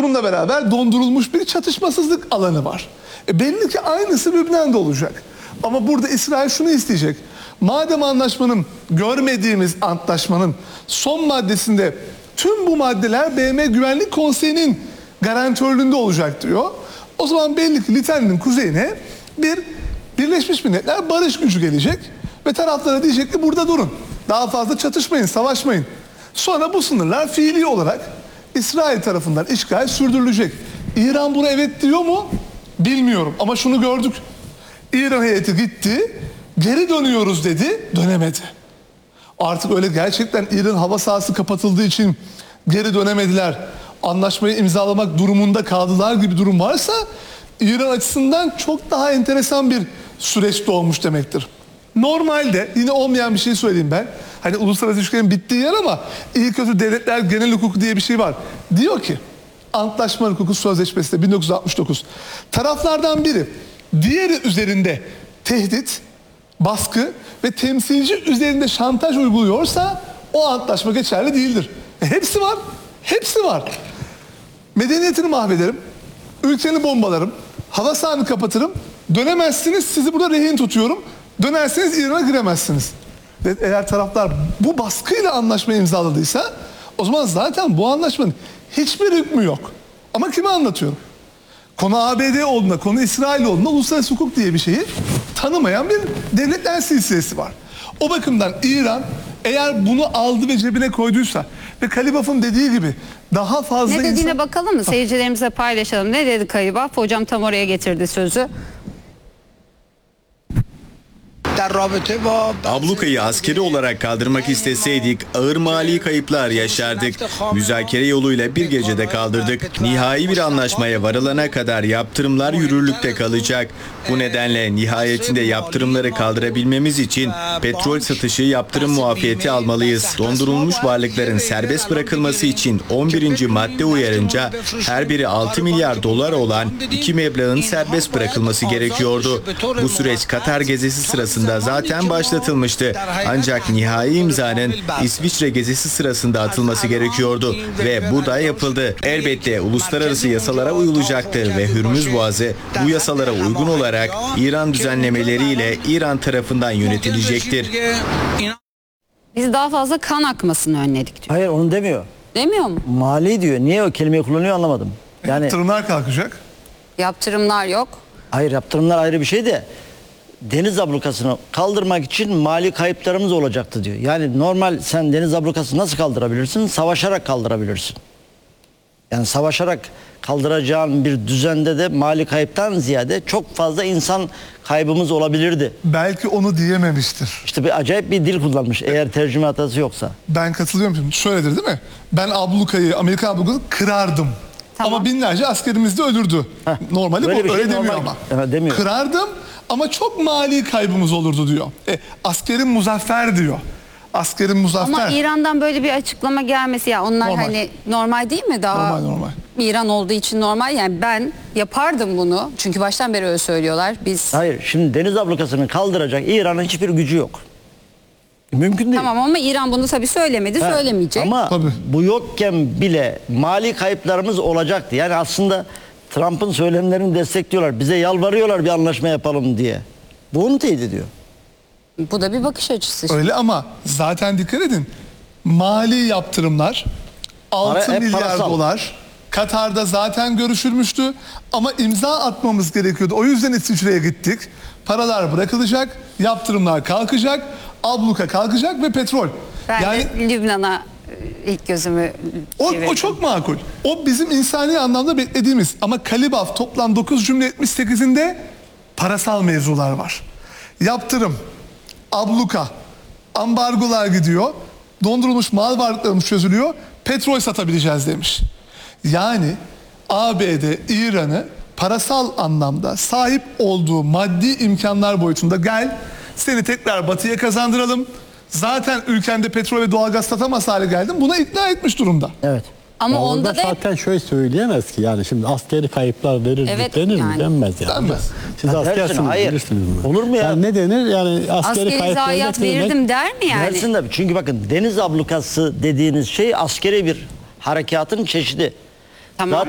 bununla beraber dondurulmuş bir çatışmasızlık alanı var. Belli ki aynısı Lübnan'da olacak. Ama burada İsrail şunu isteyecek. Madem anlaşmanın, görmediğimiz antlaşmanın son maddesinde tüm bu maddeler BM Güvenlik Konseyi'nin garantörlüğünde olacak diyor. O zaman belli ki Litan'ın kuzeyine bir Birleşmiş Milletler barış gücü gelecek ve taraflara diyecek ki burada durun. Daha fazla çatışmayın, savaşmayın. Sonra bu sınırlar fiili olarak İsrail tarafından işgal sürdürülecek. İran buna evet diyor mu? Bilmiyorum ama şunu gördük. İran heyeti gitti, geri dönüyoruz dedi, dönemedi. Artık öyle gerçekten İran hava sahası kapatıldığı için geri dönemediler, anlaşmayı imzalamak durumunda kaldılar gibi durum varsa İran açısından çok daha enteresan bir süreç doğmuş demektir. Normalde yine olmayan bir şey söyleyeyim ben. Hani uluslararası ilişkilerin bittiği yer ama iyi kötü devletler genel hukuku diye bir şey var. Diyor ki Antlaşma Hukuku Sözleşmesi'nde 1969 taraflardan biri diğeri üzerinde tehdit, baskı ve temsilci üzerinde şantaj uyguluyorsa o antlaşma geçerli değildir. Hepsi var. Hepsi var. Medeniyetini mahvederim. Ülkeni bombalarım. Hava sahanı kapatırım. Dönemezsiniz, sizi burada rehin tutuyorum. Dönerseniz İran'a giremezsiniz. Ve eğer taraflar bu baskıyla anlaşmayı imzaladıysa o zaman zaten bu anlaşmanın hiçbir hükmü yok. Ama kime anlatıyorum? Konu ABD olduğunda, konu İsrail olduğunda uluslararası hukuk diye bir şeyi tanımayan bir devletler silsilesi var. O bakımdan İran eğer bunu aldı ve cebine koyduysa ve Kalibaf'ın dediği gibi daha fazla ne dediğine bakalım mı? Seyircilerimize paylaşalım. Ne dedi Kalibaf? Hocam tam oraya getirdi sözü. Ablukayı askeri olarak kaldırmak isteseydik ağır mali kayıplar yaşardık. Müzakere yoluyla bir gecede kaldırdık. Nihai bir anlaşmaya varılana kadar yaptırımlar yürürlükte kalacak. Bu nedenle nihayetinde yaptırımları kaldırabilmemiz için petrol satışı yaptırım muafiyeti almalıyız. Dondurulmuş varlıkların serbest bırakılması için 11. madde uyarınca her biri 6 milyar dolar olan iki meblağın serbest bırakılması gerekiyordu. Bu süreç Katar gezisi sırasında zaten başlatılmıştı. Ancak nihai imzanın İsviçre gezisi sırasında atılması gerekiyordu ve bu da yapıldı. Elbette uluslararası yasalara uyulacaktır ve Hürmüz Boğazı bu yasalara uygun olarak İran düzenlemeleriyle İran tarafından yönetilecektir. Biz daha fazla kan akmasını önledik diyor. Hayır, onu demiyor. Demiyor mu? Mali diyor. Niye o kelimeyi kullanıyor anlamadım. Yani yaptırımlar kalkacak. Yaptırımlar yok. hayır, yaptırımlar ayrı bir şey de deniz ablukasını kaldırmak için mali kayıplarımız olacaktı diyor. Yani normal sen deniz ablukasını nasıl kaldırabilirsin? Savaşarak kaldırabilirsin. Yani savaşarak kaldıracağın bir düzende de mali kayıptan ziyade çok fazla insan kaybımız olabilirdi. Belki onu diyememiştir. İşte bir acayip bir dil kullanmış eğer tercüme hatası yoksa. Ben katılıyorum şimdi. Şöyledir değil mi? Ben ablukayı, Amerikan ablukasını kırardım. Tamam. Ama binlerce askerimiz de ölürdü. Normali Böyle bu. bir şey Öyle demiyor normal. ama. Evet, demiyor. Kırardım ama çok mali kaybımız olurdu diyor. Askerin muzaffer diyor. Askerin muzaffer. Ama İran'dan böyle bir açıklama gelmesi ya onlar Normal. hani normal değil mi daha? Normal. İran olduğu için normal yani ben yapardım bunu. Çünkü baştan beri öyle söylüyorlar. Biz Hayır, şimdi deniz ablukasını kaldıracak İran'ın hiçbir gücü yok. Mümkün değil. tamam ama İran bunu tabii söylemedi, Ha, söylemeyecek. Ama Tabii. bu yokken bile mali kayıplarımız olacaktı. Yani aslında Trump'ın söylemlerini destekliyorlar. Bize yalvarıyorlar bir anlaşma yapalım diye. Bu onu teyit ediyor. Bu da bir bakış açısı. Öyle ama zaten dikkat edin. Mali yaptırımlar 6 hep milyar parasal. dolar. Katar'da zaten görüşülmüştü ama imza atmamız gerekiyordu. O yüzden İsviçre'ye gittik. Paralar bırakılacak, yaptırımlar kalkacak, abluka kalkacak ve petrol. Ben Yani de Lübnan'a ilk gözümü o çevirdim. çok makul. O bizim insani anlamda beklediğimiz. Ama Kalibaf toplam 9 cümle 78'inde parasal mevzular var. Yaptırım, abluka, ambargolar gidiyor. Dondurulmuş mal varlıklarımız çözülüyor. Petrol satabileceğiz demiş. Yani ABD İran'ı parasal anlamda sahip olduğu maddi imkanlar boyutunda gel seni tekrar batıya kazandıralım. Zaten ülkende petrol ve doğalgaz satamaz hale geldin. Buna ikna etmiş durumda. Evet. Ama Ya onda orada da zaten şöyle söyleyemez ki yani şimdi askeri kayıplar verir Evet, denir yani. mi? Denmez yani. Denmez. Siz Ya dersin, askersiniz hayır. bilirsiniz bunu. Olur mu ya? Yani ne denir? Yani askeri kayıpları zayiat getirmek- verirdim der mi yani? Dersin tabii. Çünkü bakın deniz ablukası dediğiniz şey askeri bir harekatın çeşidi. Tamam.